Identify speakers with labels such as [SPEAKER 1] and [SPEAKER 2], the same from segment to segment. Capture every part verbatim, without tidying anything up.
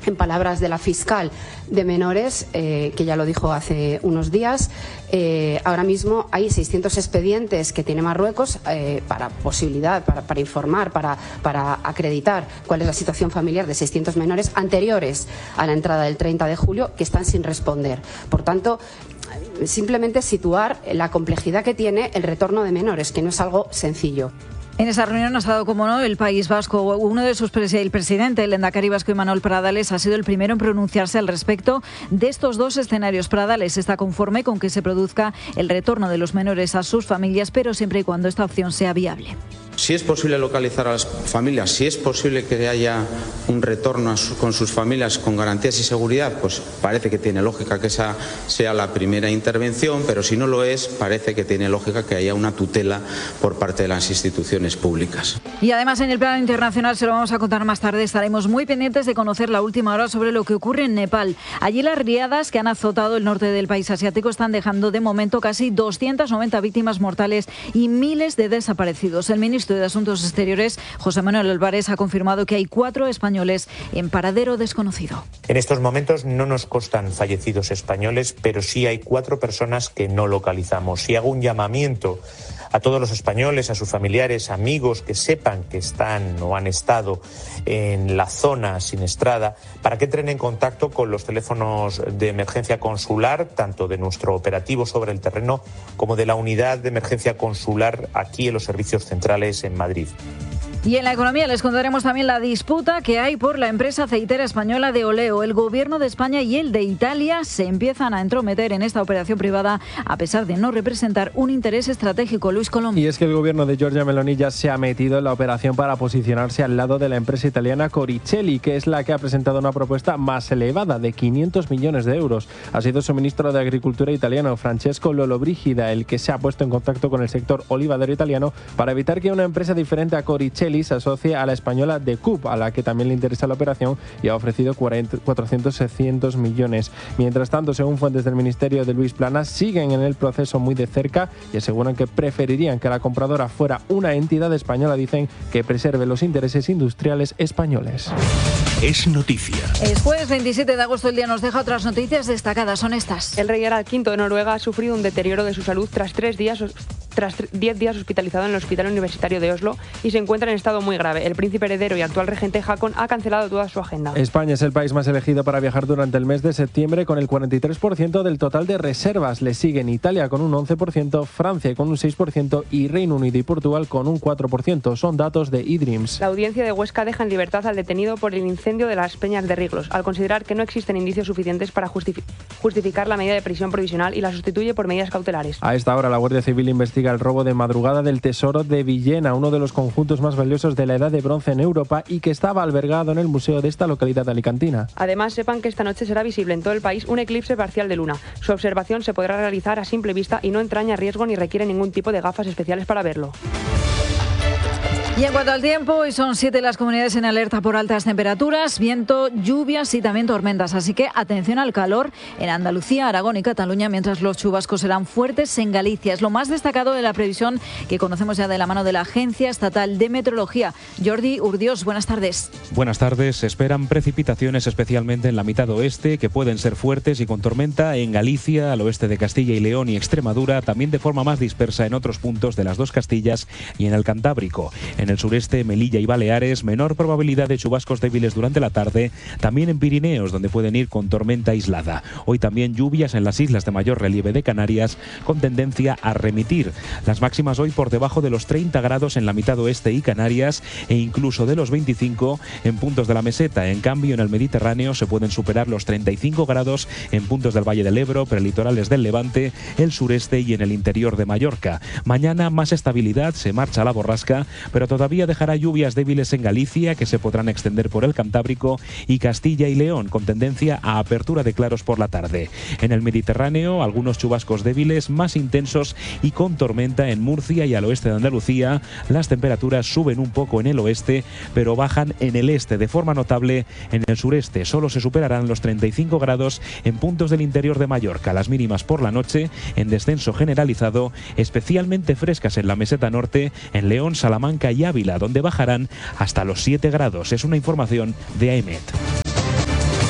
[SPEAKER 1] En palabras de la fiscal de menores, eh, que ya lo dijo hace unos días, eh, ahora mismo hay seiscientos expedientes que tiene Marruecos eh, para posibilidad, para, para informar, para, para acreditar cuál es la situación familiar de seiscientos menores anteriores a la entrada del treinta de julio que están sin responder. Por tanto, simplemente situar la complejidad que tiene el retorno de menores, que no es algo sencillo.
[SPEAKER 2] En esa reunión ha estado, como no, el País Vasco. Uno de sus pres- el presidente, el lehendakari vasco Imanol Pradales, ha sido el primero en pronunciarse al respecto de estos dos escenarios. Pradales está conforme con que se produzca el retorno de los menores a sus familias, pero siempre y cuando esta opción sea viable.
[SPEAKER 3] Si es posible localizar a las familias, si es posible que haya un retorno a su, con sus familias con garantías y seguridad, pues parece que tiene lógica que esa sea la primera intervención, pero si no lo es, parece que tiene lógica que haya una tutela por parte de las instituciones públicas.
[SPEAKER 2] Y además, en el plano internacional, se lo vamos a contar más tarde, estaremos muy pendientes de conocer la última hora sobre lo que ocurre en Nepal. Allí las riadas que han azotado el norte del país asiático están dejando de momento casi doscientas noventa víctimas mortales y miles de desaparecidos. El ministro de Asuntos Exteriores, José Manuel Álvarez, ha confirmado que hay cuatro españoles en paradero desconocido.
[SPEAKER 4] En estos momentos no nos constan fallecidos españoles, pero sí hay cuatro personas que no localizamos. Y hago un llamamiento a todos los españoles, a sus familiares, amigos que sepan que están o han estado en la zona siniestrada, para que entren en contacto con los teléfonos de emergencia consular, tanto de nuestro operativo sobre el terreno como de la unidad de emergencia consular aquí en los servicios centrales en Madrid.
[SPEAKER 2] Y en la economía les contaremos también la disputa que hay por la empresa aceitera española de Oleo. El gobierno de España y el de Italia se empiezan a entrometer en esta operación privada a pesar de no representar un interés estratégico. Luis Colom.
[SPEAKER 5] Y es que el gobierno de Giorgia Meloni ya se ha metido en la operación para posicionarse al lado de la empresa italiana Coricelli, que es la que ha presentado una propuesta más elevada de quinientos millones de euros. Ha sido su ministro de Agricultura italiano, Francesco Lollobrigida, el que se ha puesto en contacto con el sector olivadero italiano para evitar que una empresa diferente a Coricelli se asocie a la española De Cup, a la que también le interesa la operación, y ha ofrecido cuatrocientos seiscientos millones. Mientras tanto, según fuentes del Ministerio de Luis Planas, siguen en el proceso muy de cerca y aseguran que preferirían que la compradora fuera una entidad española, dicen, que preserve los intereses industriales españoles.
[SPEAKER 6] Es noticia.
[SPEAKER 2] Es jueves veintisiete de agosto, el día nos deja otras noticias destacadas, son estas.
[SPEAKER 7] El rey Harald quinto de Noruega ha sufrido un deterioro de su salud tras tres días tras diez días hospitalizado en el Hospital Universitario de Oslo y se encuentra en estado muy grave. El príncipe heredero y actual regente Haakon ha cancelado toda su agenda.
[SPEAKER 5] España es el país más elegido para viajar durante el mes de septiembre, con el cuarenta y tres por ciento del total de reservas. Le siguen Italia con un once por ciento, Francia con un seis por ciento y Reino Unido y Portugal con un cuatro por ciento. Son datos de eDreams.
[SPEAKER 7] La audiencia de Huesca deja en libertad al detenido por el incendio de las Peñas de Riglos, al considerar que no existen indicios suficientes para justifi- justificar la medida de prisión provisional y la sustituye por medidas cautelares.
[SPEAKER 5] A esta hora, la Guardia Civil investiga el robo de madrugada del Tesoro de Villena, uno de los conjuntos más valiosos de la Edad de Bronce en Europa y que estaba albergado en el museo de esta localidad alicantina.
[SPEAKER 7] Además, sepan que esta noche será visible en todo el país un eclipse parcial de luna. Su observación se podrá realizar a simple vista y no entraña riesgo ni requiere ningún tipo de gafas especiales para verlo.
[SPEAKER 2] Y en cuanto al tiempo, hoy son siete las comunidades en alerta por altas temperaturas, viento, lluvias y también tormentas. Así que atención al calor en Andalucía, Aragón y Cataluña, mientras los chubascos serán fuertes en Galicia. Es lo más destacado de la previsión que conocemos ya de la mano de la Agencia Estatal de Meteorología. Jordi Urdiós, buenas tardes.
[SPEAKER 8] Buenas tardes. Se esperan precipitaciones especialmente en la mitad oeste, que pueden ser fuertes y con tormenta en Galicia, al oeste de Castilla y León y Extremadura, también de forma más dispersa en otros puntos de las dos Castillas y en el Cantábrico. En el sureste, Melilla y Baleares, menor probabilidad de chubascos débiles durante la tarde, también en Pirineos, donde pueden ir con tormenta aislada. Hoy también lluvias en las islas de mayor relieve de Canarias, con tendencia a remitir. Las máximas hoy por debajo de los treinta grados en la mitad oeste y Canarias, e incluso de los veinticinco en puntos de la meseta. En cambio, en el Mediterráneo se pueden superar los treinta y cinco grados en puntos del Valle del Ebro, prelitorales del Levante, el sureste y en el interior de Mallorca. Mañana más estabilidad, se marcha la borrasca, pero todavía dejará lluvias débiles en Galicia, que se podrán extender por el Cantábrico, y Castilla y León, con tendencia a apertura de claros por la tarde. En el Mediterráneo, algunos chubascos débiles más intensos y con tormenta en Murcia y al oeste de Andalucía. Las temperaturas suben un poco en el oeste, pero bajan en el este de forma notable. En el sureste solo se superarán los treinta y cinco grados en puntos del interior de Mallorca. Las mínimas por la noche en descenso generalizado, especialmente frescas en la meseta norte, en León, Salamanca y Ávila, donde bajarán hasta los siete grados. Es una información de AEMET.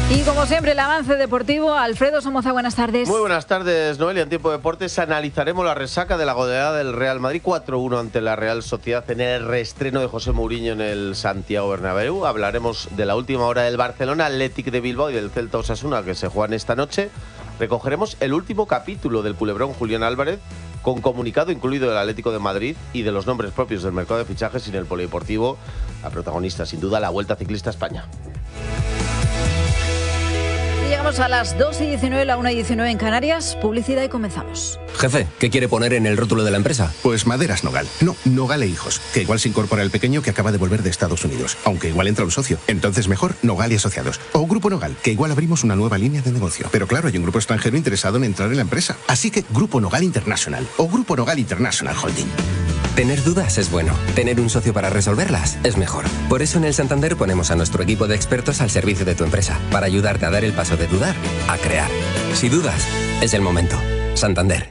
[SPEAKER 2] Y como siempre, el avance deportivo. Alfredo Somoza, buenas tardes.
[SPEAKER 9] Muy buenas tardes, Noelia. En Tiempo de Deportes analizaremos la resaca de la goleada del Real Madrid cuatro uno ante la Real Sociedad en el reestreno de José Mourinho en el Santiago Bernabéu. Hablaremos de la última hora del Barcelona, Athletic de Bilbao y del Celta Osasuna que se juegan esta noche. Recogeremos el último capítulo del culebrón Julián Álvarez, con comunicado incluido del Atlético de Madrid y de los nombres propios del mercado de fichajes en el polideportivo. La protagonista, sin duda, la Vuelta Ciclista a España.
[SPEAKER 2] Llegamos a las dos y diecinueve, la una y diecinueve en Canarias. Publicidad y comenzamos.
[SPEAKER 10] Jefe, ¿qué quiere poner en el rótulo de la empresa?
[SPEAKER 6] Pues Maderas Nogal. No, Nogal e Hijos. Que igual se incorpora el pequeño que acaba de volver de Estados Unidos. Aunque igual entra un socio. Entonces mejor Nogal y Asociados. O Grupo Nogal, que igual abrimos una nueva línea de negocio. Pero claro, hay un grupo extranjero interesado en entrar en la empresa. Así que Grupo Nogal International. O Grupo Nogal International Holding.
[SPEAKER 10] Tener dudas es bueno. Tener un socio para resolverlas es mejor. Por eso en el Santander ponemos a nuestro equipo de expertos al servicio de tu empresa. Para ayudarte a dar el paso de dudar a crear. Si dudas, es el momento. Santander.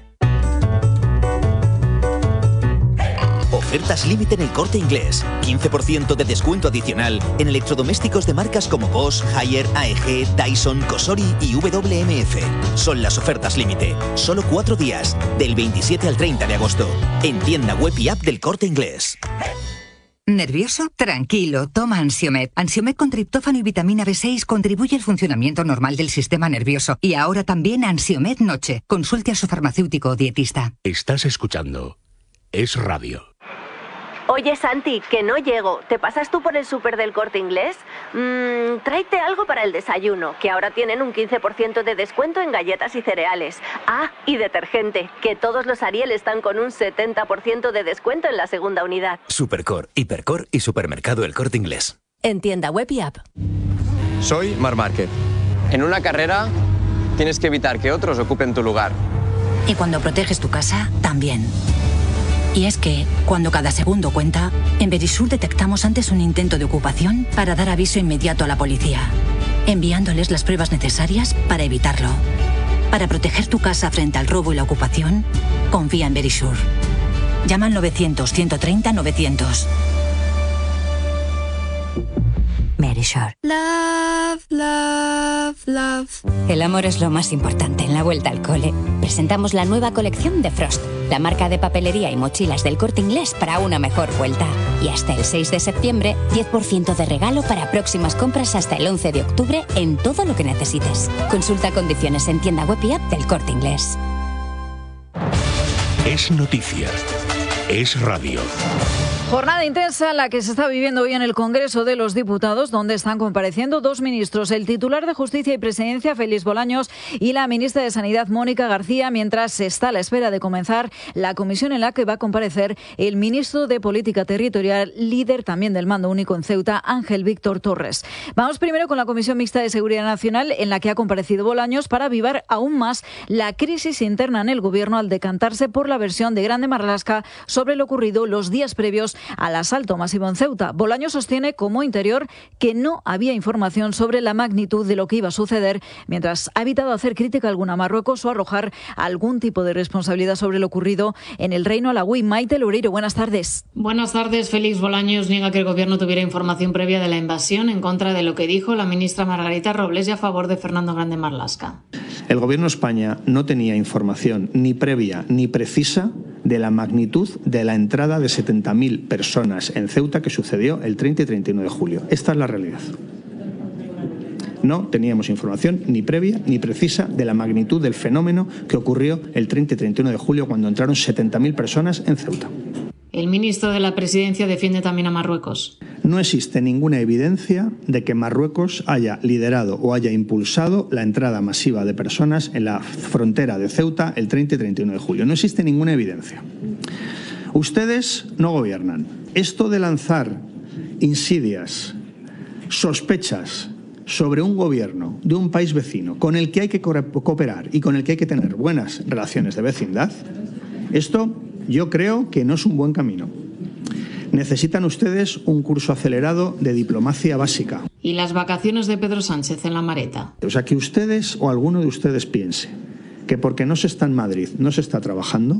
[SPEAKER 11] Ofertas límite en El Corte Inglés. quince por ciento de descuento adicional en electrodomésticos de marcas como Bosch, Haier, A E G, Dyson, Cosori y W M F. Son las ofertas límite. Solo cuatro días, del veintisiete al treinta de agosto. En tienda web y app del Corte Inglés.
[SPEAKER 12] ¿Nervioso? Tranquilo, toma Ansiomed. Ansiomed con triptófano y vitamina B seis contribuye al funcionamiento normal del sistema nervioso. Y ahora también Ansiomed Noche. Consulte a su farmacéutico o dietista.
[SPEAKER 6] Estás escuchando Es Radio.
[SPEAKER 13] Oye, Santi, que no llego. ¿Te pasas tú por el súper del Corte Inglés? Mmm, tráete algo para el desayuno, que ahora tienen un quince por ciento de descuento en galletas y cereales. Ah, y detergente, que todos los Ariel están con un setenta por ciento de descuento en la segunda unidad.
[SPEAKER 11] Supercor, Hipercor y Supermercado El Corte Inglés.
[SPEAKER 13] En tienda web y app.
[SPEAKER 14] Soy Marc Márquez. En una carrera tienes que evitar que otros ocupen tu lugar.
[SPEAKER 15] Y cuando proteges tu casa, también. Y es que, cuando cada segundo cuenta, en Verisur detectamos antes un intento de ocupación para dar aviso inmediato a la policía, enviándoles las pruebas necesarias para evitarlo. Para proteger tu casa frente al robo y la ocupación, confía en Verisur. Llama al novecientos, ciento treinta, novecientos. Verisur.
[SPEAKER 16] Love, love, love.
[SPEAKER 17] El amor es lo más importante en la vuelta al cole. Presentamos la nueva colección de Frost, la marca de papelería y mochilas del Corte Inglés para una mejor vuelta. Y hasta el seis de septiembre, diez por ciento de regalo para próximas compras hasta el once de octubre en todo lo que necesites. Consulta condiciones en tienda web y app del Corte Inglés.
[SPEAKER 6] Es noticia. Es radio.
[SPEAKER 2] Jornada intensa la que se está viviendo hoy en el Congreso de los Diputados, donde están compareciendo dos ministros, el titular de Justicia y Presidencia, Félix Bolaños, y la ministra de Sanidad, Mónica García, mientras se está a la espera de comenzar la comisión en la que va a comparecer el ministro de Política Territorial, líder también del Mando Único en Ceuta, Ángel Víctor Torres. Vamos primero con la Comisión Mixta de Seguridad Nacional, en la que ha comparecido Bolaños para avivar aún más la crisis interna en el Gobierno al decantarse por la versión de Grande Marlaska sobre lo ocurrido los días previos al asalto masivo en Ceuta. Bolaños sostiene como Interior que no había información sobre la magnitud de lo que iba a suceder, mientras ha evitado hacer crítica alguna a Marruecos o arrojar algún tipo de responsabilidad sobre lo ocurrido en el Reino Alauí. Maite Loureiro, buenas tardes.
[SPEAKER 18] Buenas tardes. Félix Bolaños niega que el Gobierno tuviera información previa de la invasión, en contra de lo que dijo la ministra Margarita Robles y a favor de Fernando Grande Marlaska.
[SPEAKER 19] El Gobierno de España no tenía información ni previa ni precisa de la magnitud de la entrada de setenta mil personas en Ceuta que sucedió el treinta y treinta y uno de julio. Esta es la realidad. No teníamos información ni previa ni precisa de la magnitud del fenómeno que ocurrió el treinta y treinta y uno de julio cuando entraron setenta mil personas en Ceuta.
[SPEAKER 18] El ministro de la Presidencia defiende también a Marruecos.
[SPEAKER 19] No existe ninguna evidencia de que Marruecos haya liderado o haya impulsado la entrada masiva de personas en la frontera de Ceuta el treinta y treinta y uno de julio. No existe ninguna evidencia. Ustedes no gobiernan. Esto de lanzar insidias, sospechas sobre un gobierno de un país vecino con el que hay que cooperar y con el que hay que tener buenas relaciones de vecindad, esto yo creo que no es un buen camino. Necesitan ustedes un curso acelerado de diplomacia básica.
[SPEAKER 18] Y las vacaciones de Pedro Sánchez en La Mareta.
[SPEAKER 19] O sea, que ustedes o alguno de ustedes piense que porque no se está en Madrid no se está trabajando,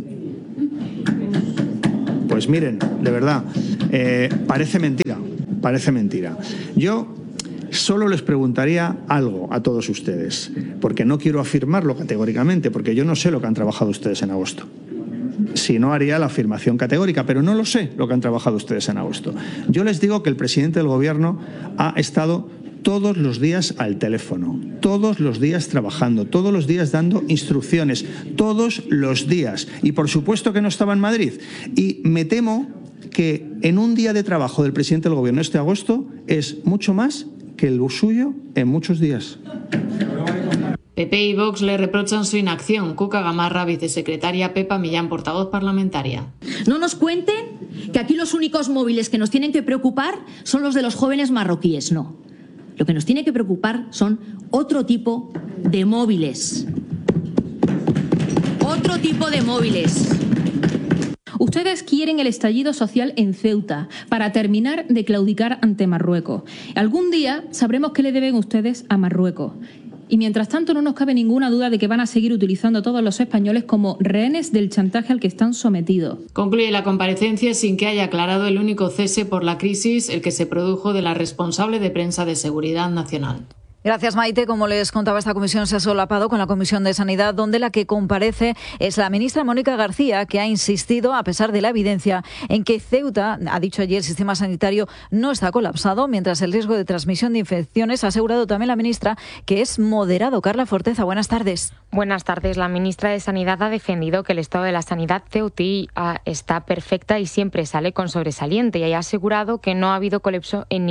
[SPEAKER 19] pues miren, de verdad, eh, parece mentira, parece mentira. Yo Solo les preguntaría algo a todos ustedes, porque no quiero afirmarlo categóricamente, porque yo no sé lo que han trabajado ustedes en agosto. Si no, haría la afirmación categórica, pero no lo sé lo que han trabajado ustedes en agosto. Yo les digo que el presidente del Gobierno ha estado todos los días al teléfono, todos los días trabajando, todos los días dando instrucciones, todos los días. Y por supuesto que no estaba en Madrid. Y me temo que en un día de trabajo del presidente del Gobierno este agosto es mucho más que el suyo en muchos días.
[SPEAKER 18] P P y Vox le reprochan su inacción. Cuca Gamarra, vicesecretaria, Pepa Millán, portavoz parlamentaria.
[SPEAKER 20] No nos cuenten que aquí los únicos móviles que nos tienen que preocupar son los de los jóvenes marroquíes, no. Lo que nos tiene que preocupar son otro tipo de móviles. Otro tipo de móviles.
[SPEAKER 21] Ustedes quieren el estallido social en Ceuta para terminar de claudicar ante Marruecos. Algún día sabremos qué le deben ustedes a Marruecos. Y mientras tanto no nos cabe ninguna duda de que van a seguir utilizando a todos los españoles como rehenes del chantaje al que están sometidos.
[SPEAKER 18] Concluye la comparecencia sin que haya aclarado el único cese por la crisis, el que se produjo de la responsable de prensa de Seguridad Nacional.
[SPEAKER 2] Gracias, Maite. Como les contaba, esta comisión se ha solapado con la Comisión de Sanidad, donde la que comparece es la ministra Mónica García, que ha insistido, a pesar de la evidencia, en que Ceuta, ha dicho allí, el sistema sanitario no está colapsado, mientras el riesgo de transmisión de infecciones ha asegurado también la ministra que es moderado. Carla Forteza, buenas tardes.
[SPEAKER 22] Buenas tardes. La ministra de Sanidad ha defendido que el estado de la sanidad ceutí está perfecta y siempre sale con sobresaliente, y ha asegurado que no ha habido colapso en